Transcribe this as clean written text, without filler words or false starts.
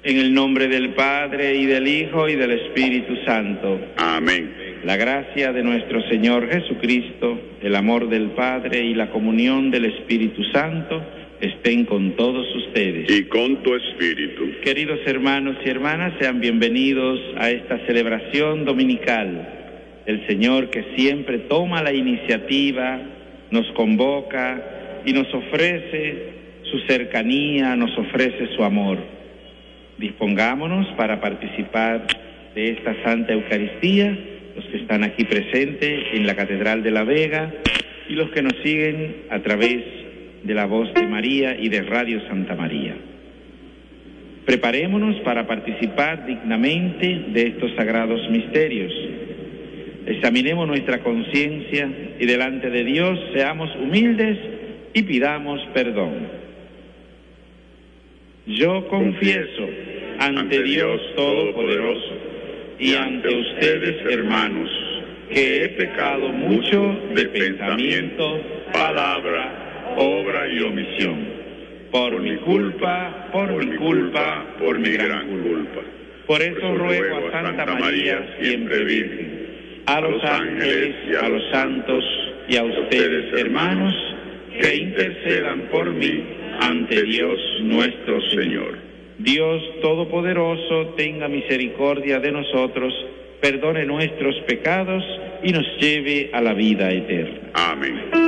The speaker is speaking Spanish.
En el nombre del Padre, y del Hijo, y del Espíritu Santo. Amén. La gracia de nuestro Señor Jesucristo, el amor del Padre y la comunión del Espíritu Santo estén con todos ustedes. Y con tu espíritu. Queridos hermanos y hermanas, sean bienvenidos a esta celebración dominical. El Señor, que siempre toma la iniciativa, nos convoca y nos ofrece su cercanía, nos ofrece su amor. Dispongámonos para participar de esta Santa Eucaristía, los que están aquí presentes en la Catedral de La Vega y los que nos siguen a través de la Voz de María y de Radio Santa María. Preparémonos para participar dignamente de estos sagrados misterios. Examinemos nuestra conciencia y delante de Dios seamos humildes y pidamos perdón. Yo confieso ante Dios Todopoderoso y ante ustedes, hermanos, que he pecado mucho de pensamiento, palabra, obra y omisión. Por mi culpa, por mi gran culpa. Por eso ruego a Santa María, siempre Virgen, a los ángeles, a los santos y a ustedes, hermanos, que intercedan por mí ante Dios nuestro Señor. Dios Todopoderoso, tenga misericordia de nosotros, perdone nuestros pecados y nos lleve a la vida eterna. Amén.